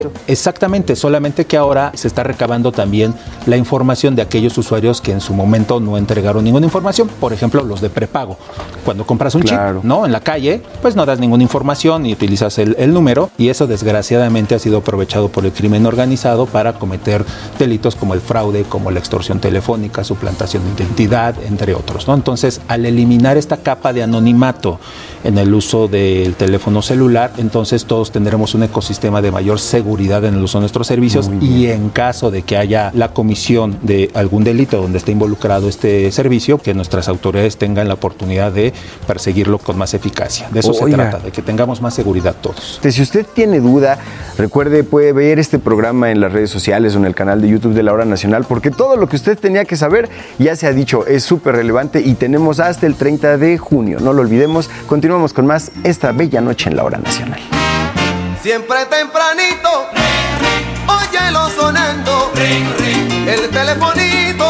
Exactamente, solamente que ahora se está recabando también la información de aquellos usuarios que en su momento no entregaron ninguna información, por ejemplo, los de prepago. Cuando compras un chip, ¿no? En la calle, pues no das ninguna información y utilizas el número, y eso desgraciadamente ha sido aprovechado por el crimen organizado para cometer delitos como el fraude, como la extorsión telefónica, suplantación de identidad, entre otros, ¿no? Entonces, al eliminar esta capa de anonimato en el uso del teléfono celular, entonces todos tendremos un ecosistema de mayor seguridad en el uso de nuestros servicios, y en caso de que haya la comisión de algún delito donde esté involucrado este servicio, que nuestras autoridades tengan la oportunidad de perseguirlo con más eficacia. De eso se trata, de que tengamos más seguridad todos. Si usted tiene duda, recuerde, puede ver este programa en las redes sociales o en el canal de YouTube de La Hora Nacional, porque todo lo que usted tenía que saber ya se ha dicho, es súper relevante, y tenemos hasta el 30 de junio. No lo olvidemos. Continuamos con más esta bella noche en La Hora Nacional. Siempre tempranito, óyelo sonando, el telefonito.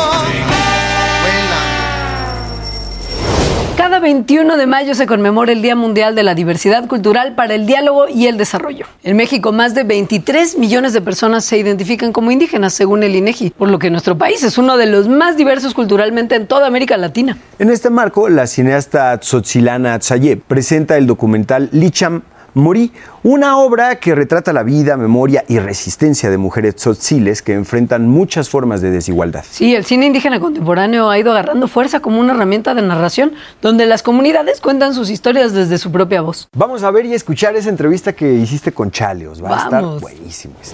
Cada 21 de mayo se conmemora el Día Mundial de la Diversidad Cultural para el Diálogo y el Desarrollo. En México, más de 23 millones de personas se identifican como indígenas, según el INEGI, por lo que nuestro país es uno de los más diversos culturalmente en toda América Latina. En este marco, la cineasta Tzotzilana Tzayeb presenta el documental Licham Morí, una obra que retrata la vida, memoria y resistencia de mujeres tzotziles que enfrentan muchas formas de desigualdad. Sí, el cine indígena contemporáneo ha ido agarrando fuerza como una herramienta de narración donde las comunidades cuentan sus historias desde su propia voz. Vamos a ver y escuchar esa entrevista que hiciste con Chaleos. Va a estar buenísimo esto.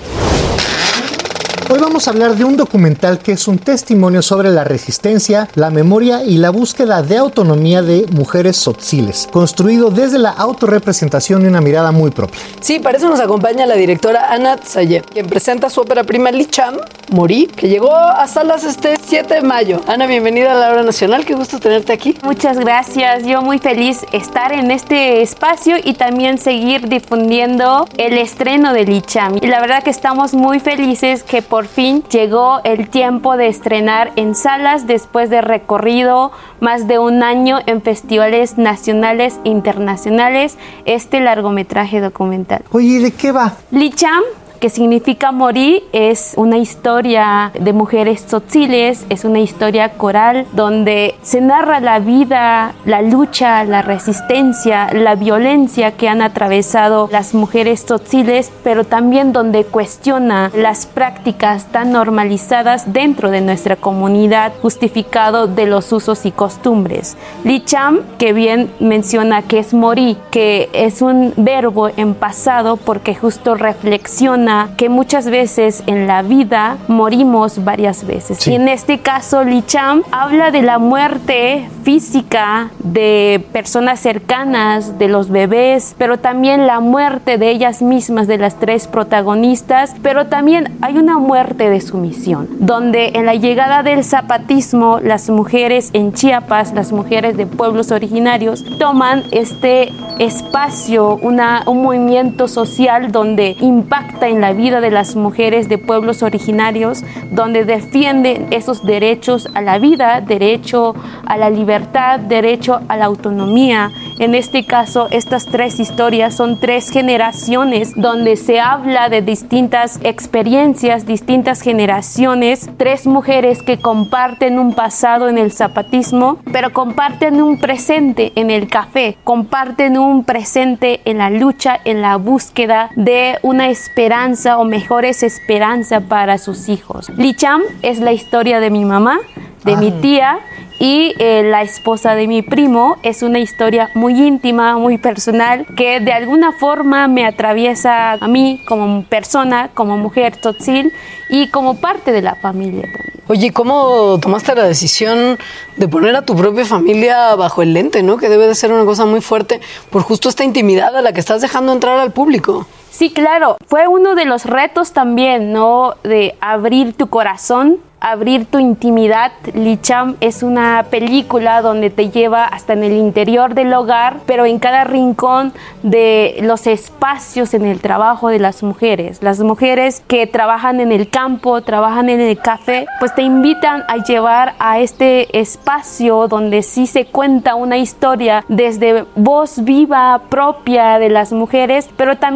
Hoy vamos a hablar de un documental que es un testimonio sobre la resistencia, la memoria y la búsqueda de autonomía de mujeres tzotziles, construido desde la autorrepresentación y una mirada muy propia. Sí, para eso nos acompaña la directora Ana Tzayeb, quien presenta su ópera prima Licham Morí, que llegó a salas este 7 de mayo. Ana, bienvenida a La Hora Nacional, qué gusto tenerte aquí. Muchas gracias, yo muy feliz estar en este espacio y también seguir difundiendo el estreno de Licham. Y la verdad que estamos muy felices que por fin llegó el tiempo de estrenar en salas después de recorrido más de un año en festivales nacionales e internacionales este largometraje documental. Oye, ¿de qué va? Licham, que significa morir, es una historia de mujeres tzotziles, es una historia coral donde se narra la vida, la lucha, la resistencia, la violencia que han atravesado las mujeres tzotziles, pero también donde cuestiona las prácticas tan normalizadas dentro de nuestra comunidad, justificado de los usos y costumbres. Licham, que bien menciona que es morir, que es un verbo en pasado porque justo reflexiona que muchas veces en la vida morimos varias veces. Sí. Y en este caso, Licham habla de la muerte física de personas cercanas, de los bebés, pero también la muerte de ellas mismas, de las tres protagonistas, pero también hay una muerte de sumisión, donde en la llegada del zapatismo, las mujeres en Chiapas, las mujeres de pueblos originarios, toman este espacio, un movimiento social donde impacta en la vida de las mujeres de pueblos originarios, donde defienden esos derechos a la vida, derecho a la libertad, derecho a la autonomía. En este caso, estas tres historias son tres generaciones donde se habla de distintas experiencias, distintas generaciones, tres mujeres que comparten un pasado en el zapatismo, pero comparten un presente en el café, comparten un presente en la lucha, en la búsqueda de una esperanza o mejores esperanza para sus hijos. Licham es la historia de mi mamá, de mi tía y la esposa de mi primo. Es una historia muy íntima, muy personal, que de alguna forma me atraviesa a mí como persona, como mujer tzotzil y como parte de la familia también. Oye, ¿cómo tomaste la decisión de poner a tu propia familia bajo el lente, ¿no? Que debe de ser una cosa muy fuerte por justo esta intimidad a la que estás dejando entrar al público. Sí, claro. Fue uno de los retos también, ¿no? De abrir tu corazón, abrir tu intimidad. Licham es una película donde te lleva hasta en el interior del hogar, pero en cada rincón de los espacios en el trabajo de las mujeres. Las mujeres que trabajan en el campo, trabajan en el café, pues te invitan a llevar a este espacio donde sí se cuenta una historia desde voz viva propia de las mujeres, pero también se está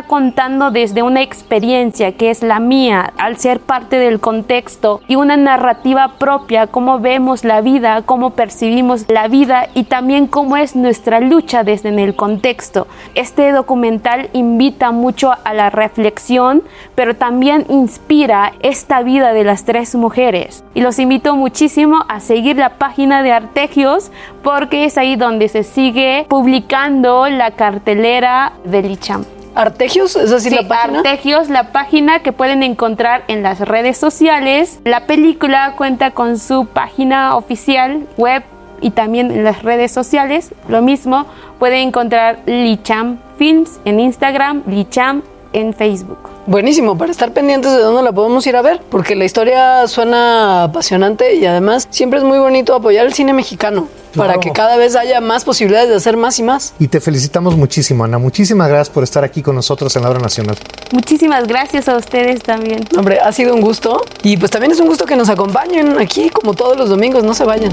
contando desde una experiencia que es la mía, al ser parte del contexto, y una narrativa propia, cómo vemos la vida, cómo percibimos la vida y también cómo es nuestra lucha desde en el contexto. Este documental invita mucho a la reflexión, pero también inspira esta vida de las 3 mujeres. Y los invito muchísimo a seguir la página de Artegios, porque es ahí donde se sigue publicando la cartelera del ICHAM. ¿Artegios? ¿Es así la página? Artegios, la página que pueden encontrar en las redes sociales. La película cuenta con su página oficial web y también en las redes sociales. Lo mismo, pueden encontrar Licham Films en Instagram, Licham en Facebook. Buenísimo, para estar pendientes de dónde la podemos ir a ver, porque la historia suena apasionante y además siempre es muy bonito apoyar el cine mexicano. Claro. Para que cada vez haya más posibilidades de hacer más y más. Y te felicitamos muchísimo, Ana. Muchísimas gracias por estar aquí con nosotros en la Hora Nacional. Muchísimas gracias a ustedes también. Hombre, ha sido un gusto. Y pues también es un gusto que nos acompañen aquí, como todos los domingos. No se vayan.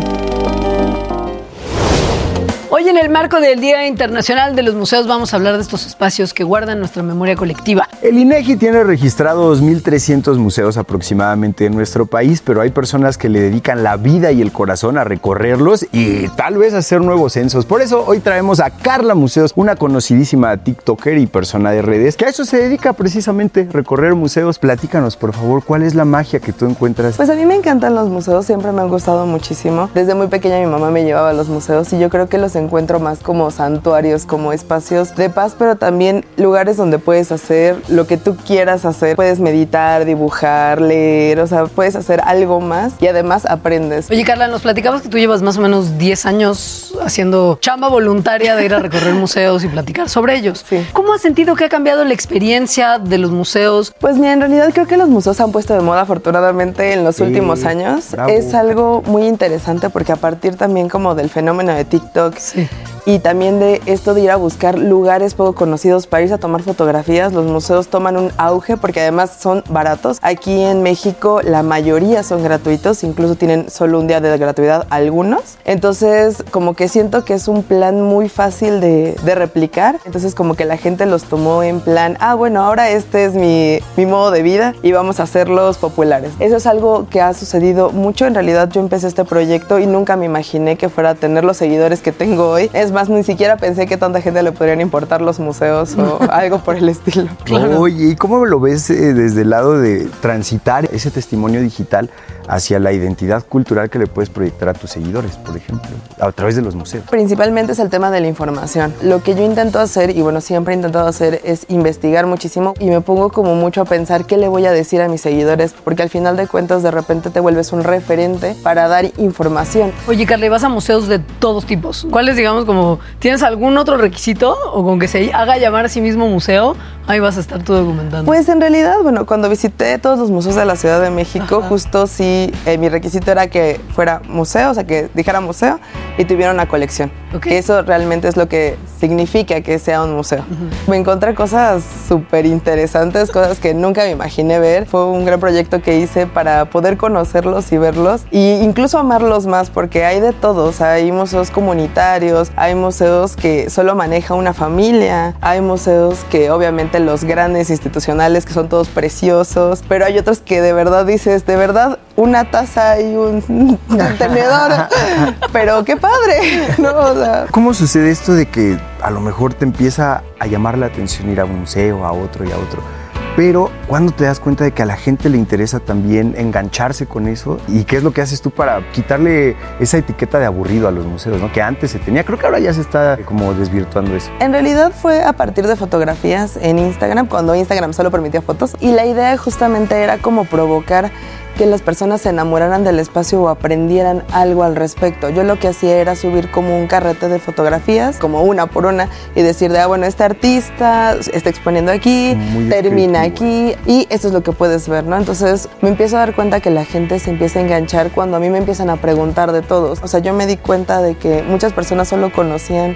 Hoy en el marco del Día Internacional de los Museos vamos a hablar de estos espacios que guardan nuestra memoria colectiva. El INEGI tiene registrados 2.300 museos aproximadamente en nuestro país, pero hay personas que le dedican la vida y el corazón a recorrerlos y tal vez hacer nuevos censos. Por eso hoy traemos a Carla Museos, una conocidísima TikToker y persona de redes, que a eso se dedica precisamente, recorrer museos. Platícanos, por favor, ¿cuál es la magia que tú encuentras? Pues a mí me encantan los museos, siempre me han gustado muchísimo. Desde muy pequeña mi mamá me llevaba a los museos y yo creo que los encuentro más como santuarios, como espacios de paz, pero también lugares donde puedes hacer lo que tú quieras hacer. Puedes meditar, dibujar, leer, o sea, puedes hacer algo más y además aprendes. Oye, Carla, nos platicabas que tú llevas más o menos 10 años haciendo chamba voluntaria de ir a recorrer museos y platicar sobre ellos. Sí. ¿Cómo has sentido que ha cambiado la experiencia de los museos? Pues mira, en realidad creo que los museos se han puesto de moda afortunadamente en los últimos años. Bravo. Es algo muy interesante porque a partir también como del fenómeno de TikTok, Sí. y también de esto de ir a buscar lugares poco conocidos para irse a tomar fotografías, los museos toman un auge porque además son baratos. Aquí en México la mayoría son gratuitos, incluso tienen solo un día de gratuidad algunos. Entonces como que siento que es un plan muy fácil de replicar. Entonces como que la gente los tomó en plan, bueno, ahora este es mi modo de vida y vamos a hacerlos populares. Eso es algo que ha sucedido mucho. En realidad yo empecé este proyecto y nunca me imaginé que fuera a tener los seguidores que tengo hoy. Es más, ni siquiera pensé que tanta gente le podrían importar los museos o algo por el estilo. Claro. Oye, ¿y cómo lo ves desde el lado de transitar ese testimonio digital hacia la identidad cultural que le puedes proyectar a tus seguidores, por ejemplo, a través de los museos? Principalmente es el tema de la información. Lo que yo intento hacer, y bueno, siempre he intentado hacer, es investigar muchísimo y me pongo como mucho a pensar qué le voy a decir a mis seguidores, porque al final de cuentas de repente te vuelves un referente para dar información. Oye, Carla, vas a museos de todos tipos. ¿Cuáles, digamos, como tienes algún otro requisito o con que se haga llamar a sí mismo museo, ahí vas a estar tú documentando? Pues en realidad, bueno, cuando visité todos los museos de la Ciudad de México, justo sí, mi requisito era que fuera museo, o sea, que dijera museo y tuviera una colección. Okay. Que eso realmente es lo que significa que sea un museo. Me encontré cosas súper interesantes, cosas que nunca me imaginé ver. Fue un gran proyecto que hice para poder conocerlos y verlos e incluso amarlos más, porque hay de todos. Hay museos comunitarios, hay museos que solo maneja una familia, hay museos que obviamente los grandes institucionales que son todos preciosos, pero hay otros que de verdad dices, de verdad, una taza y un tenedor, pero qué padre, ¿no? O sea, ¿cómo sucede esto de que a lo mejor te empieza a llamar la atención ir a un museo, a otro y a otro? Pero ¿cuándo te das cuenta de que a la gente le interesa también engancharse con eso? ¿Y qué es lo que haces tú para quitarle esa etiqueta de aburrido a los museos, ¿no? Que antes se tenía? Creo que ahora ya se está como desvirtuando eso. En realidad fue a partir de fotografías en Instagram, cuando Instagram solo permitía fotos. Y la idea justamente era como provocar que las personas se enamoraran del espacio o aprendieran algo al respecto. Yo lo que hacía era subir como un carrete de fotografías, como una por una, y decir de, bueno, este artista está exponiendo aquí, termina aquí, y esto es lo que puedes ver, ¿no? Entonces me empiezo a dar cuenta que la gente se empieza a enganchar cuando a mí me empiezan a preguntar de todos. O sea, yo me di cuenta de que muchas personas solo conocían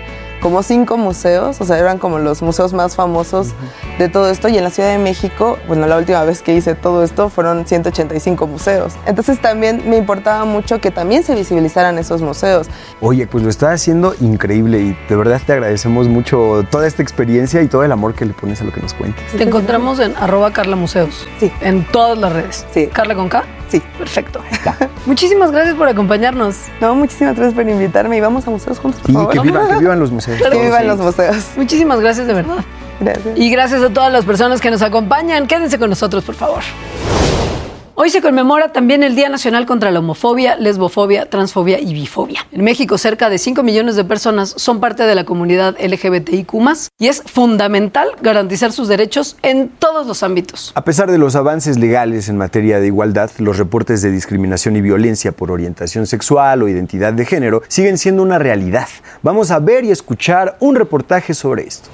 como 5 museos, o sea, eran como los museos más famosos de todo esto, y en la Ciudad de México, bueno, la última vez que hice todo esto fueron 185 museos. Entonces también me importaba mucho que también se visibilizaran esos museos. Oye, pues lo estás haciendo increíble y de verdad te agradecemos mucho toda esta experiencia y todo el amor que le pones a lo que nos cuentas. Te encontramos en @CarlaMuseos. Sí. En todas las redes. Sí. ¿Carla con K? Sí. Perfecto. Muchísimas gracias por acompañarnos. No, muchísimas gracias por invitarme y vamos a museos juntos, por favor. Que vivan los museos. Que vivan los museos. Muchísimas gracias de verdad. Gracias. Y gracias a todas las personas que nos acompañan. Quédense con nosotros, por favor. Hoy se conmemora también el Día Nacional contra la Homofobia, Lesbofobia, Transfobia y Bifobia. En México, cerca de 5 millones de personas son parte de la comunidad LGBTIQ+, y es fundamental garantizar sus derechos en todos los ámbitos. A pesar de los avances legales en materia de igualdad, los reportes de discriminación y violencia por orientación sexual o identidad de género siguen siendo una realidad. Vamos a ver y escuchar un reportaje sobre esto.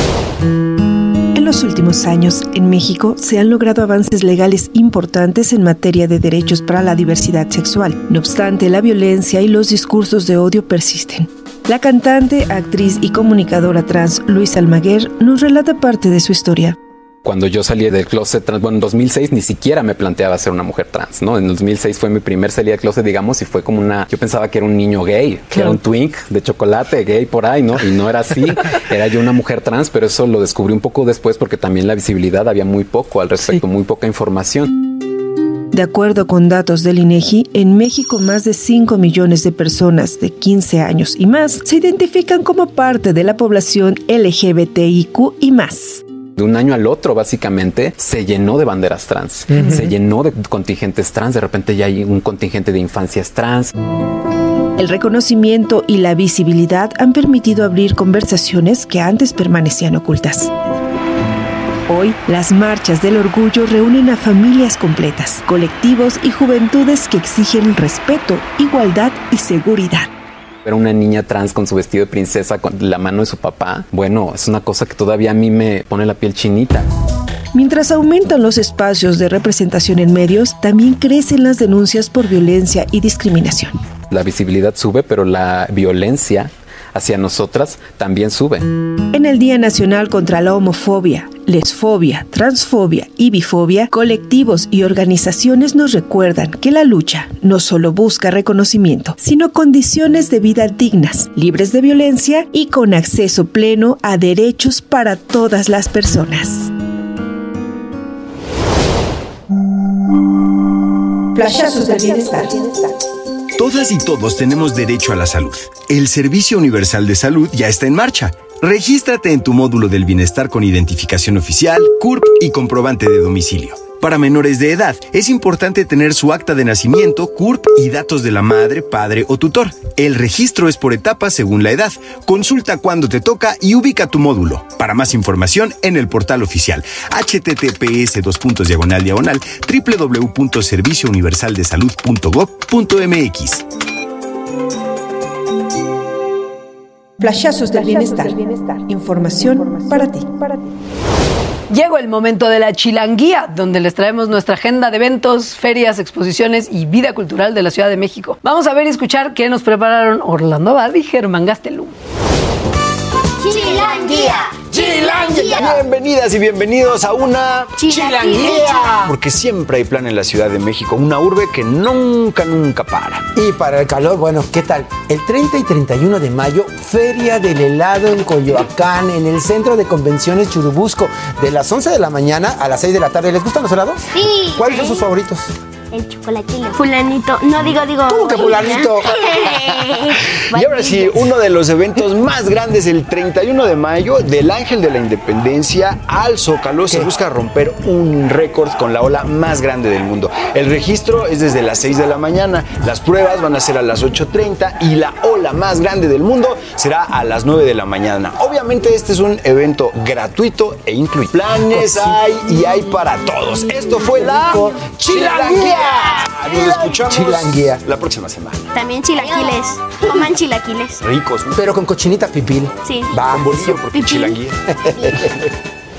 En los últimos años, en México, se han logrado avances legales importantes en materia de derechos para la diversidad sexual. No obstante, la violencia y los discursos de odio persisten. La cantante, actriz y comunicadora trans Luisa Almaguer nos relata parte de su historia. Cuando yo salí del closet trans, bueno, en 2006 ni siquiera me planteaba ser una mujer trans, ¿no? En 2006 fue mi primer salida del closet, digamos, y fue como yo pensaba que era un niño gay, que era un twink de chocolate gay por ahí, ¿no? Y no era así, era yo una mujer trans, pero eso lo descubrí un poco después porque también la visibilidad había muy poco al respecto, muy poca información. De acuerdo con datos del INEGI, en México más de 5 millones de personas de 15 años y más se identifican como parte de la población LGBTIQ y más. De un año al otro, básicamente, se llenó de banderas trans, se llenó de contingentes trans, de repente ya hay un contingente de infancias trans. El reconocimiento y la visibilidad han permitido abrir conversaciones que antes permanecían ocultas. Hoy, las marchas del orgullo reúnen a familias completas, colectivos y juventudes que exigen respeto, igualdad y seguridad. Ver una niña trans con su vestido de princesa con la mano de su papá, bueno, es una cosa que todavía a mí me pone la piel chinita. Mientras aumentan los espacios de representación en medios, también crecen las denuncias por violencia y discriminación. La visibilidad sube, pero la violencia hacia nosotras también sube. En el Día Nacional contra la Homofobia, Lesfobia, Transfobia y Bifobia, colectivos y organizaciones nos recuerdan que la lucha no solo busca reconocimiento, sino condiciones de vida dignas, libres de violencia y con acceso pleno a derechos para todas las personas. Flashazos del bienestar. Todas y todos tenemos derecho a la salud. El Servicio Universal de Salud ya está en marcha. Regístrate en tu módulo del bienestar con identificación oficial, CURP y comprobante de domicilio. Para menores de edad, es importante tener su acta de nacimiento, CURP y datos de la madre, padre o tutor. El registro es por etapas según la edad. Consulta cuándo te toca y ubica tu módulo. Para más información, en el portal oficial https://www.serviciouniversaldesalud.gov.mx. Flashazos del bienestar. Información para ti. Llegó el momento de la Chilanguía, donde les traemos nuestra agenda de eventos, ferias, exposiciones y vida cultural de la Ciudad de México. Vamos a ver y escuchar qué nos prepararon Orlando Abad y Germán Gastelum. Chilanguía. Chilanguía. Bienvenidas y bienvenidos a una Chilanguía. Porque siempre hay plan en la Ciudad de México, una urbe que nunca para. Y para el calor, bueno, ¿qué tal? El 30 y 31 de mayo, Feria del Helado en Coyoacán, en el Centro de Convenciones Churubusco, de las 11 de la mañana a las 6 de la tarde. ¿Les gustan los helados? Sí. ¿Cuáles son sus favoritos? El chocolatino. Fulanito. No, digo. ¿Cómo que fulanito? Y ahora sí, uno de los eventos más grandes, el 31 de mayo, del Ángel de la Independencia al Zócalo, se busca romper un récord con la ola más grande del mundo. El registro es desde las 6 de la mañana, las pruebas van a ser a las 8:30 y la ola más grande del mundo será a las 9 de la mañana. Obviamente este es un evento gratuito e incluido. Planes hay y hay para todos. Esto fue la Chilanguía. Nos escuchamos la próxima semana. También chilaquiles. Coman chilaquiles. Ricos. Pero con cochinita pibil. Sí. Va, con bolillo porque Chilanguía.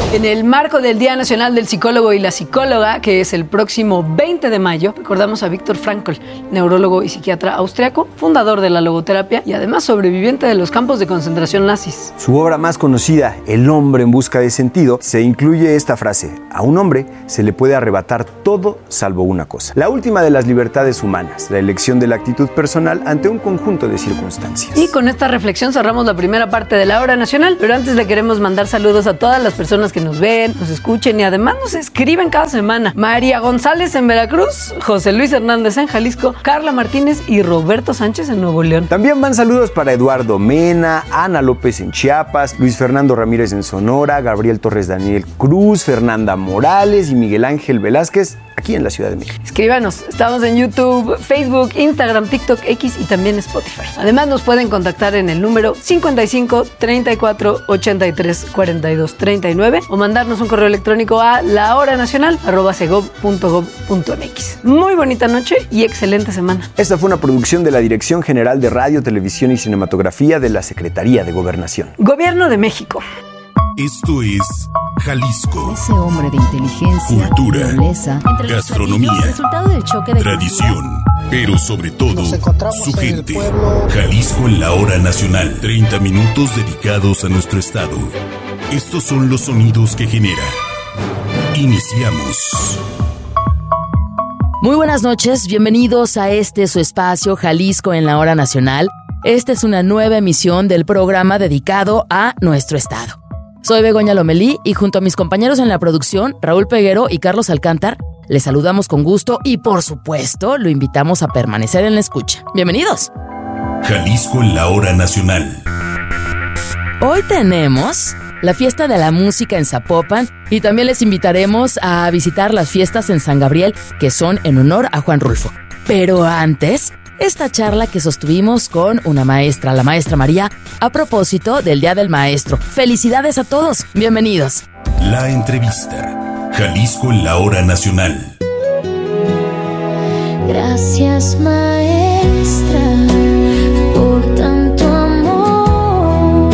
En el marco del Día Nacional del Psicólogo y la Psicóloga, que es el próximo 20 de mayo, recordamos a Viktor Frankl, neurólogo y psiquiatra austriaco, fundador de la logoterapia y además sobreviviente de los campos de concentración nazis. Su obra más conocida, El hombre en busca de sentido, se incluye esta frase: a un hombre se le puede arrebatar todo salvo una cosa. La última de las libertades humanas, la elección de la actitud personal ante un conjunto de circunstancias. Y con esta reflexión cerramos la primera parte de la Hora Nacional, pero antes le queremos mandar saludos a todas las personas que nos ven, nos escuchen y además nos escriben cada semana. María González en Veracruz, José Luis Hernández en Jalisco, Carla Martínez y Roberto Sánchez en Nuevo León. También van saludos para Eduardo Mena, Ana López en Chiapas, Luis Fernando Ramírez en Sonora, Gabriel Torres Daniel Cruz, Fernanda Morales y Miguel Ángel Velázquez aquí en la Ciudad de México. Escríbanos, estamos en YouTube, Facebook, Instagram, TikTok, X y también Spotify. Además nos pueden contactar en el número 55 34 83 42 39 o mandarnos un correo electrónico a lahoranacional@segov.gov.mx. Muy bonita noche y excelente semana. Esta fue una producción de la Dirección General de Radio, Televisión y Cinematografía de la Secretaría de Gobernación. Gobierno de México. Esto es Jalisco. Ese hombre de inteligencia, cultura, nobleza, gastronomía, tradición, pero sobre todo su gente. Jalisco en la Hora Nacional. 30 minutos dedicados a nuestro estado. Estos son los sonidos que genera. Iniciamos. Muy buenas noches, bienvenidos a su espacio Jalisco en la Hora Nacional. Esta es una nueva emisión del programa dedicado a nuestro estado. Soy Begoña Lomelí y junto a mis compañeros en la producción, Raúl Peguero y Carlos Alcántar, les saludamos con gusto y por supuesto lo invitamos a permanecer en la escucha. ¡Bienvenidos! Jalisco en la Hora Nacional. Hoy tenemos la fiesta de la música en Zapopan y también les invitaremos a visitar las fiestas en San Gabriel que son en honor a Juan Rulfo. Pero antes, esta charla que sostuvimos con una maestra, la maestra María, a propósito del Día del Maestro. ¡Felicidades a todos! ¡Bienvenidos! La entrevista. Jalisco en la Hora Nacional. Gracias, maestra, por tanto amor,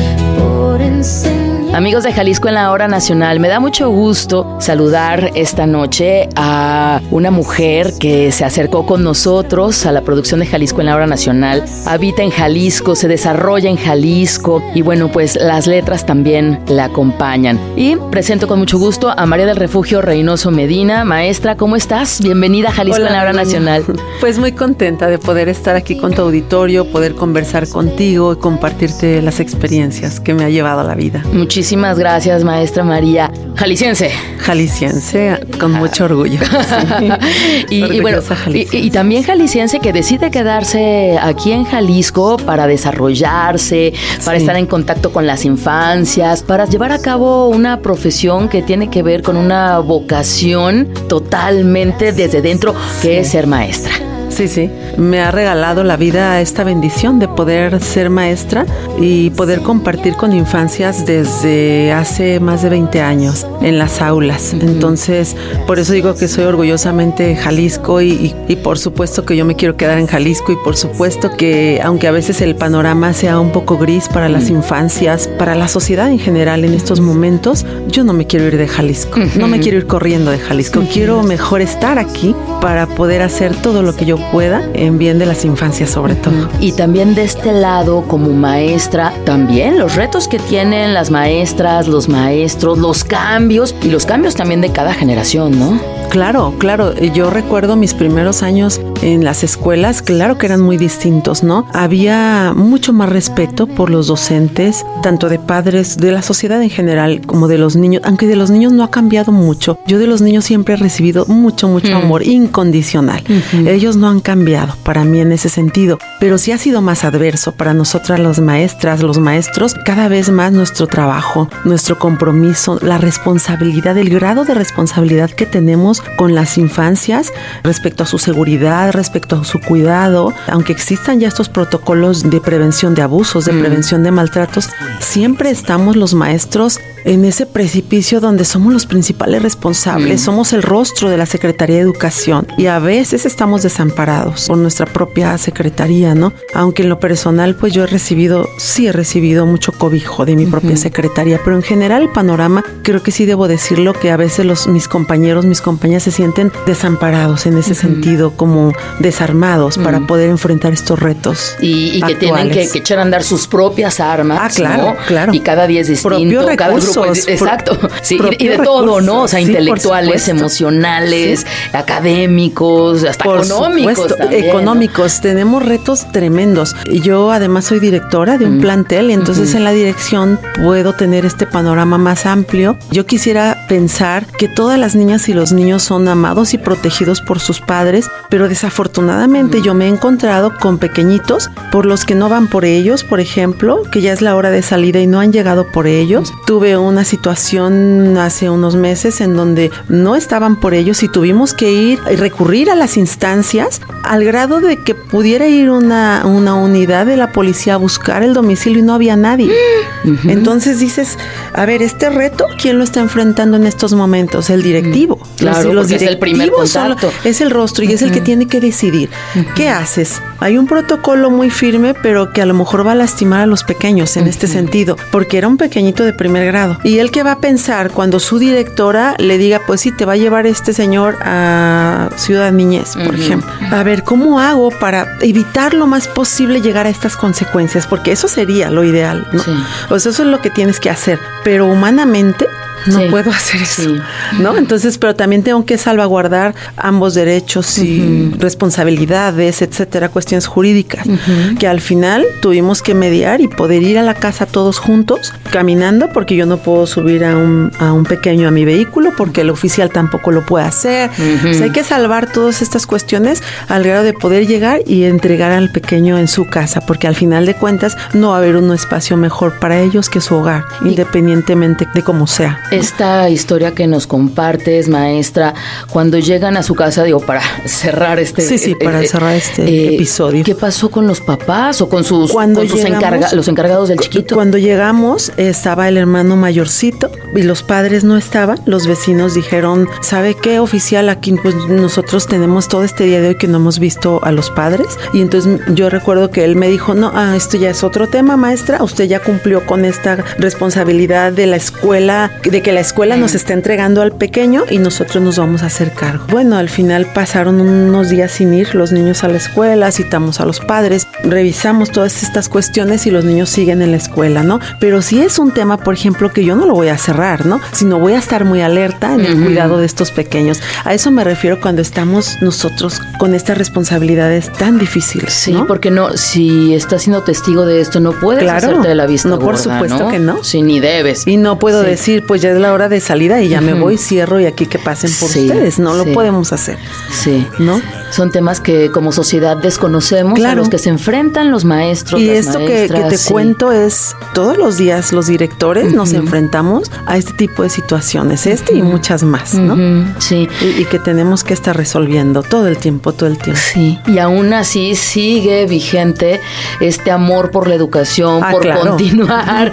por enseñar. Amigos de Jalisco en la Hora Nacional, me da mucho gusto saludar esta noche a una mujer que se acercó con nosotros a la producción de Jalisco en la Hora Nacional. Habita en Jalisco, se desarrolla en Jalisco y bueno, pues las letras también la acompañan. Y presento con mucho gusto a María del Refugio Reynoso Medina. Maestra, ¿cómo estás? Bienvenida a Jalisco en la Hora Nacional. Pues muy contenta de poder estar aquí con tu auditorio, poder conversar contigo y compartirte las experiencias que me ha llevado a la vida. Muchísimas gracias, maestra María. Jalisciense. Jalisciense, con mucho orgullo. Sí. y bueno, y también jalisciense que decide quedarse aquí en Jalisco para desarrollarse, para estar en contacto con las infancias, para llevar a cabo una profesión que tiene que ver con una vocación totalmente desde dentro, que es ser maestra. Sí, sí. Me ha regalado la vida esta bendición de poder ser maestra y poder compartir con infancias desde hace más de 20 años en las aulas. Entonces, por eso digo que soy orgullosamente Jalisco y por supuesto que yo me quiero quedar en Jalisco y por supuesto que aunque a veces el panorama sea un poco gris para las infancias, para la sociedad en general en estos momentos, yo no me quiero ir de Jalisco, no me quiero ir corriendo de Jalisco. Quiero mejor estar aquí para poder hacer todo lo que yo pueda en bien de las infancias sobre todo. Y también de este lado como maestra, también los retos que tienen las maestras, los maestros, los cambios y los cambios también de cada generación, ¿no? Claro, claro. Yo recuerdo mis primeros años en las escuelas, claro que eran muy distintos, ¿no? Había mucho más respeto por los docentes, tanto de padres, de la sociedad en general, como de los niños, aunque de los niños no ha cambiado mucho. Yo de los niños siempre he recibido mucho amor incondicional. Ellos no han cambiado para mí en ese sentido, pero sí ha sido más adverso para nosotras las maestras, los maestros, cada vez más nuestro trabajo, nuestro compromiso, la responsabilidad, el grado de responsabilidad que tenemos con las infancias respecto a su seguridad, respecto a su cuidado. Aunque existan ya estos protocolos de prevención de abusos, de prevención de maltratos, siempre estamos los maestros en ese precipicio donde somos los principales responsables, somos el rostro de la Secretaría de Educación y a veces estamos desamparados por nuestra propia secretaría, ¿no? Aunque en lo personal, pues yo he recibido mucho cobijo de mi propia secretaría, pero en general el panorama, creo que sí debo decirlo, que a veces mis compañeros, mis compañeras se sienten desamparados en ese sentido, como desarmados para poder enfrentar estos retos y que tienen que echar a andar sus propias armas, claro, ¿no? claro. Y cada día es distinto, cada grupo es, exacto, sí, y de todo, ¿no? O sea, intelectuales, emocionales, académicos, hasta económicos también, económicos, ¿no? Tenemos retos tremendos. Yo además soy directora de un plantel, y entonces en la dirección puedo tener este panorama más amplio. Yo quisiera pensar que todas las niñas y los niños son amados y protegidos por sus padres, pero desafortunadamente yo me he encontrado con pequeñitos por los que no van por ellos, por ejemplo, que ya es la hora de salida y no han llegado por ellos. Tuve una situación hace unos meses en donde no estaban por ellos y tuvimos que ir y recurrir a las instancias al grado de que pudiera ir una unidad de la policía a buscar el domicilio y no había nadie. Entonces dices, a ver, este reto, ¿quién lo está enfrentando en estos momentos? El directivo. Claro, los es el primer contacto. Es el rostro y es el que tiene que decidir. ¿Qué haces? Hay un protocolo muy firme, pero que a lo mejor va a lastimar a los pequeños en este sentido, porque era un pequeñito de primer grado. Y él, ¿qué va a pensar cuando su directora le diga, pues sí, te va a llevar este señor a Ciudad Niñez, por ejemplo? A ver, ¿cómo hago para evitar lo más posible llegar a estas consecuencias? Porque eso sería lo ideal, ¿no? Sí. O sea, eso es lo que tienes que hacer. Pero humanamente no puedo hacer eso, ¿no? Entonces, pero también tengo que salvaguardar ambos derechos y responsabilidades, etcétera, cuestiones jurídicas, que al final tuvimos que mediar y poder ir a la casa todos juntos, caminando, porque yo no puedo subir a un pequeño a mi vehículo, porque el oficial tampoco lo puede hacer. O sea, hay que salvar todas estas cuestiones al grado de poder llegar y entregar al pequeño en su casa, porque al final de cuentas no va a haber un espacio mejor para ellos que su hogar, independientemente de cómo sea. Esta historia que nos compartes, maestra, cuando llegan a su casa, digo, para cerrar este... para cerrar este episodio. ¿Qué pasó con los papás o con los encargados del chiquito? Cuando llegamos, estaba el hermano mayorcito y los padres no estaban. Los vecinos dijeron, ¿sabe qué, oficial? Aquí pues nosotros tenemos todo este día de hoy que no hemos visto a los padres. Y entonces yo recuerdo que él me dijo, no, esto ya es otro tema, maestra. Usted ya cumplió con esta responsabilidad de la escuela, de que la escuela nos está entregando al pequeño y nosotros nos vamos a hacer cargo. Bueno, al final pasaron unos días sin ir los niños a la escuela, citamos a los padres, revisamos todas estas cuestiones y los niños siguen en la escuela, ¿no? Pero sí es un tema, por ejemplo, que yo no lo voy a cerrar, ¿no? Sino voy a estar muy alerta en el cuidado de estos pequeños. A eso me refiero cuando estamos nosotros con estas responsabilidades tan difíciles. Sí, ¿no? porque si estás siendo testigo de esto, no puedes hacerte de la vista gorda, por supuesto que no. Sí, ni debes. Y no puedo decir, pues ya es la hora de salida y ya me voy, cierro y aquí que pasen por ustedes. No lo podemos hacer. Sí. ¿No? Son temas que como sociedad desconocemos, a los que se enfrentan los maestros, y las esto maestras, que te cuento es, todos los días los directores nos enfrentamos a este tipo de situaciones, y muchas más, ¿no? Sí. Y que tenemos que estar resolviendo todo el tiempo. Sí. Y aún así sigue vigente este amor por la educación, por continuar,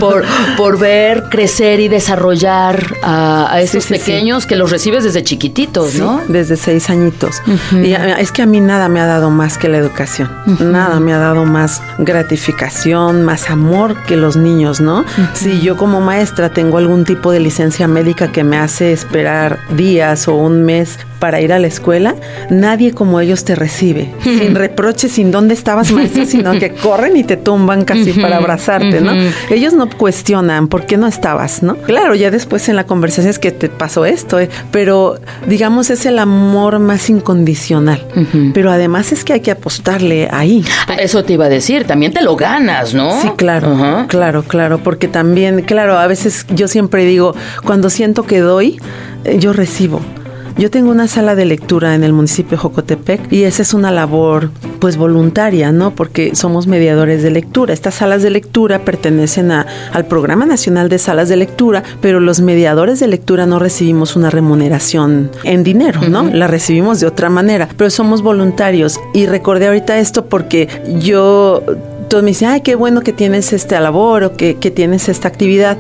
por ver crecer y desarrollar a estos pequeños que los recibes desde chiquititos, ¿no? Desde 6 añitos. Y es que a mí nada me ha dado más que la educación. Nada me ha dado más gratificación, más amor que los niños, ¿no? Si yo como maestra tengo algún tipo de licencia médica que me hace esperar días o un mes para ir a la escuela, nadie como ellos te recibe, sin reproches, sin dónde estabas, maestra, sino que corren y te tumban casi para abrazarte, ¿no? Ellos no cuestionan por qué no estabas, ¿no? Claro, ya después en la conversación es que te pasó esto, pero digamos es el amor más incondicional, pero además es que hay que apostarle ahí. Eso te iba a decir, también te lo ganas, ¿no? Sí, claro, claro, porque también, a veces yo siempre digo, cuando siento que doy, yo recibo. Yo tengo una sala de lectura en el municipio de Jocotepec y esa es una labor pues voluntaria, ¿no? Porque somos mediadores de lectura. Estas salas de lectura pertenecen al Programa Nacional de Salas de Lectura, pero los mediadores de lectura no recibimos una remuneración en dinero, ¿no? La recibimos de otra manera, pero somos voluntarios. Y recordé ahorita esto porque yo todos me dicen, ay, qué bueno que tienes esta labor o que tienes esta actividad.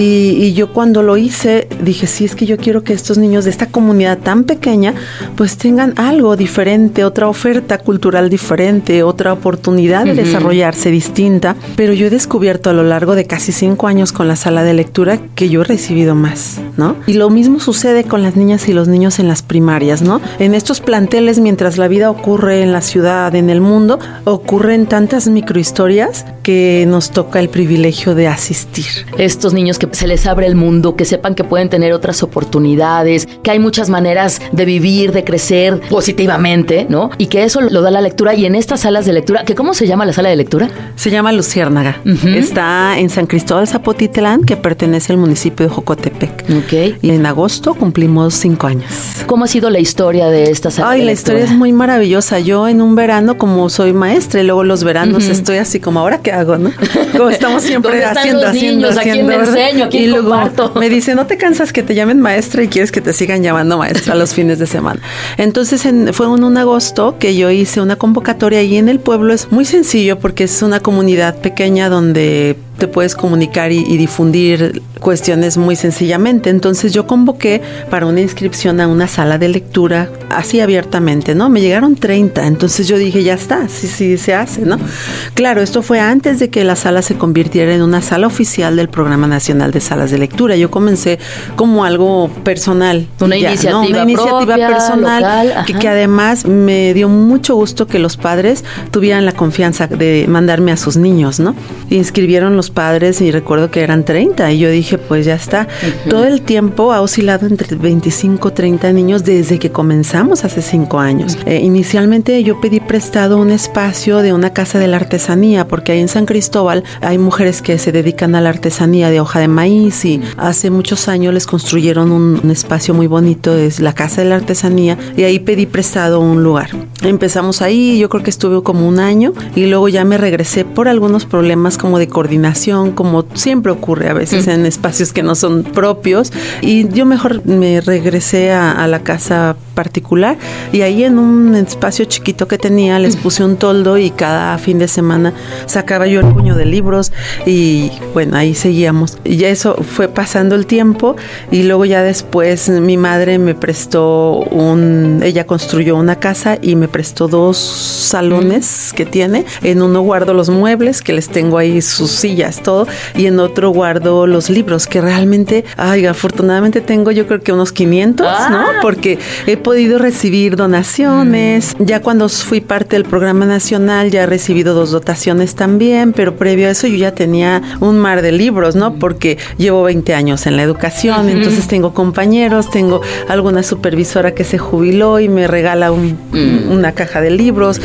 Y yo cuando lo hice, dije, sí, es que yo quiero que estos niños de esta comunidad tan pequeña, pues tengan algo diferente, otra oferta cultural diferente, otra oportunidad de desarrollarse distinta. Pero yo he descubierto a lo largo de casi 5 años con la sala de lectura que yo he recibido más, ¿no? Y lo mismo sucede con las niñas y los niños en las primarias, ¿no? En estos planteles, mientras la vida ocurre en la ciudad, en el mundo, ocurren tantas microhistorias que nos toca el privilegio de asistir. Estos niños que se les abre el mundo, que sepan que pueden tener otras oportunidades, que hay muchas maneras de vivir, de crecer positivamente, ¿no? Y que eso lo da la lectura. Y en estas salas de lectura, ¿que cómo se llama la sala de lectura? Se llama Luciérnaga. Está en San Cristóbal Zapotitlán, que pertenece al municipio de Jocotepec. Okay. Y en agosto cumplimos 5 años. ¿Cómo ha sido la historia de esta sala de lectura? La historia es muy maravillosa. Yo en un verano, como soy maestra, y luego los veranos estoy así como, ¿ahora qué hago, no? Como estamos siempre haciendo. ¿A quién me enseño? ¿A quién comparto? Me dice, ¿no te cansas que te llamen maestra y quieres que te sigan llamando maestra los fines de semana? Entonces fue en un agosto que yo hice una convocatoria y en el pueblo es muy sencillo porque es una comunidad pequeña donde te puedes comunicar y difundir cuestiones muy sencillamente. Entonces yo convoqué para una inscripción a una sala de lectura así abiertamente, ¿no? Me llegaron 30, entonces yo dije, ya está, sí se hace, ¿no? Claro, esto fue antes de que la sala se convirtiera en una sala oficial del Programa Nacional de Salas de Lectura. Yo comencé como algo personal. Una iniciativa propia, personal, local, que además me dio mucho gusto que los padres tuvieran la confianza de mandarme a sus niños, ¿no? Inscribieron los padres y recuerdo que eran 30 y yo dije, pues ya está. Todo el tiempo ha oscilado entre 25 y 30 niños desde que comenzamos hace 5 años. Inicialmente yo pedí prestado un espacio de una casa de la artesanía porque ahí en San Cristóbal hay mujeres que se dedican a la artesanía de hoja de maíz y hace muchos años les construyeron un espacio muy bonito, es la casa de la artesanía, y ahí pedí prestado un lugar. Empezamos ahí, yo creo que estuve como 1 año y luego ya me regresé por algunos problemas como de coordinación, como siempre ocurre a veces en espacios que no son propios, y yo mejor me regresé a la casa particular y ahí en un espacio chiquito que tenía les puse un toldo y cada fin de semana sacaba yo el puño de libros y bueno, ahí seguíamos. Y ya eso fue pasando el tiempo y luego ya después mi madre me prestó ella construyó una casa y me prestó 2 salones que tiene. En uno guardo los muebles que les tengo ahí, sus sillas, todo, y en otro guardo los libros que realmente, afortunadamente tengo yo creo que unos 500, ¿no? Porque he podido recibir donaciones. Ya cuando fui parte del Programa Nacional ya he recibido 2 dotaciones también, pero previo a eso yo ya tenía un mar de libros, ¿no? Porque llevo 20 años en la educación, entonces tengo compañeros, tengo alguna supervisora que se jubiló y me regala una caja de libros.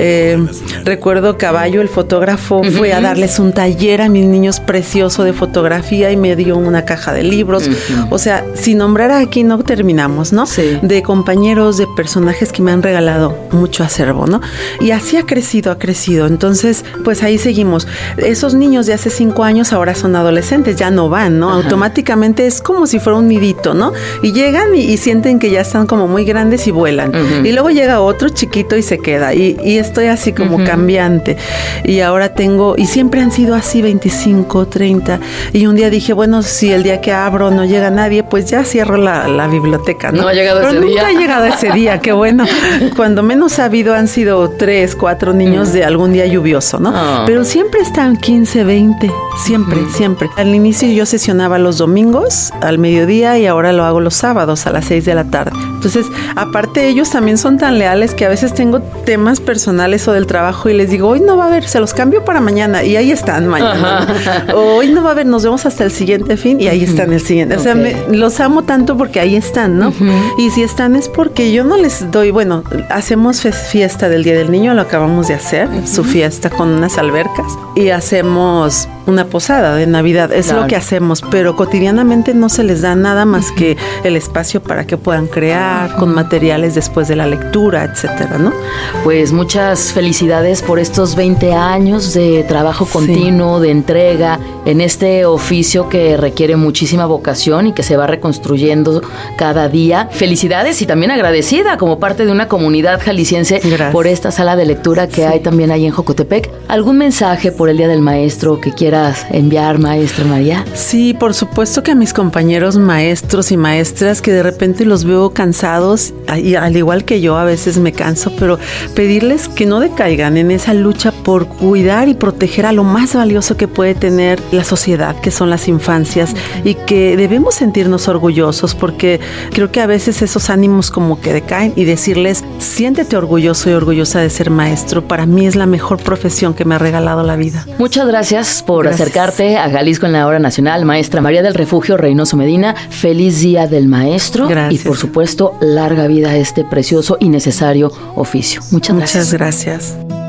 Recuerdo Caballo, el fotógrafo, fue a darles un taller a mis niños precioso de fotografía y me dio una caja de libros. O sea, si nombrara aquí no terminamos, ¿no? Sí. De compañeros, de personajes que me han regalado mucho acervo, ¿no? Y así ha crecido. Entonces, pues ahí seguimos. Esos niños de hace 5 años ahora son adolescentes, ya no van, ¿no? Automáticamente es como si fuera un nidito, ¿no? Y llegan y sienten que ya están como muy grandes y vuelan. Y luego llega otro chiquito y se queda. Y estoy así como cambiante. Y ahora y siempre han sido así 25, 30. Y un día dije, bueno, si el día que abro no llega nadie, pues ya cierro la biblioteca, ¿no? No ha llegado ese día. Nunca ha llegado ese día, qué bueno. Cuando menos ha habido han sido 3, 4 niños de algún día lluvioso, ¿no? Pero siempre están 15, 20, siempre. Al inicio yo sesionaba los domingos al mediodía y ahora lo hago los sábados a las 6 de la tarde. Entonces, aparte ellos también son tan leales que a veces tengo temas personales o del trabajo y les digo, hoy no va a haber, se los cambio para mañana y ahí están mañana. Hoy no va a haber, nos vemos hasta el siguiente fin y ahí están el siguiente. O sea, los amo tanto porque ahí están, ¿no? Y si están es porque yo no les doy, bueno, hacemos fiesta del Día del Niño, lo acabamos de hacer, su fiesta con unas albercas, y hacemos una posada de Navidad, es lo que hacemos, pero cotidianamente no se les da nada más que el espacio para que puedan crear con materiales después de la lectura, etcétera, ¿no? Pues muchas felicidades por estos 20 años de trabajo continuo, de entrega en este oficio que requiere muchísima vocación y que se va reconstruyendo cada día. Felicidades y también agradecida como parte de una comunidad jalisciense por esta sala de lectura que hay también ahí en Jocotepec. ¿Algún mensaje por el Día del Maestro que quieras enviar, maestra María? Sí, por supuesto que a mis compañeros maestros y maestras que de repente los veo cansados, y al igual que yo a veces me canso, pero pedirles que no decaigan en esa lucha por cuidar y proteger a lo más valioso que puede tener la sociedad, que son las infancias, y que debemos sentirnos orgullosos porque creo que a veces esos ánimos como que decaen, y decirles, siéntete orgulloso y orgullosa de ser maestro. Para mí es la mejor profesión que me ha regalado la vida. Muchas gracias por acercarte a Jalisco en la Hora Nacional, maestra María del Refugio Reynoso Medina. Feliz Día del Maestro. Gracias. Y por supuesto, larga vida a este precioso y necesario oficio. Muchas gracias. Muchas gracias.